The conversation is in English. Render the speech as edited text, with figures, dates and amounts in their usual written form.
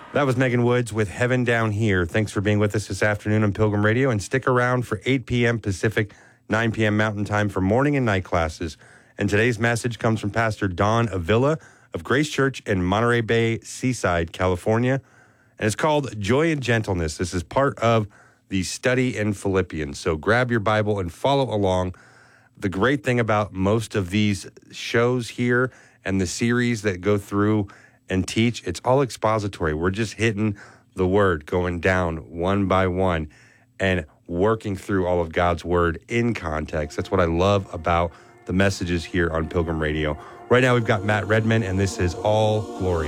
That was Megan Woods with Heaven Down Here. Thanks for being with us this afternoon on Pilgrim Radio, and stick around for 8 p.m. Pacific, 9 p.m. Mountain Time for morning and night classes. And today's message comes from Pastor Don Avila of Grace Church in Monterey Bay, Seaside, California. And it's called Joy and Gentleness. This is part of the study in Philippians. So grab your Bible and follow along. The great thing about most of these shows here and the series that go through and teach, it's all expository. We're just hitting the word, going down one by one and working through all of God's word in context. That's what I love about the messages here on Pilgrim Radio. Right now we've got Matt Redman, and this is All Glory.